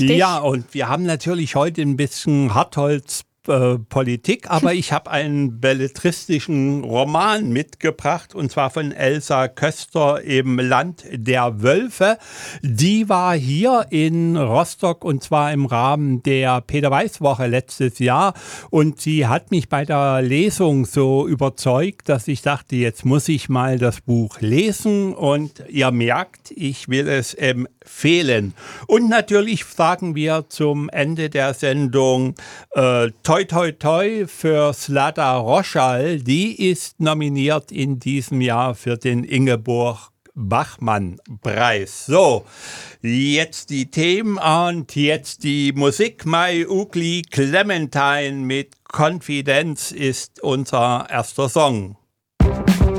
Ja, und wir haben natürlich heute ein bisschen Hartholz Politik, aber ich habe einen belletristischen Roman mitgebracht, und zwar von Elsa Köster im Land der Wölfe. Die war hier in Rostock, und zwar im Rahmen der Peter-Weiß-Woche letztes Jahr, und sie hat mich bei der Lesung so überzeugt, dass ich dachte, jetzt muss ich mal das Buch lesen, und ihr merkt, ich will es empfehlen. Und natürlich sagen wir zum Ende der Sendung toi toi toi für Zlata Roschal. Die ist nominiert in diesem Jahr für den Ingeborg Bachmann-Preis. So, jetzt die Themen und jetzt die Musik. My Ugly Clementine mit Confidence ist unser erster Song.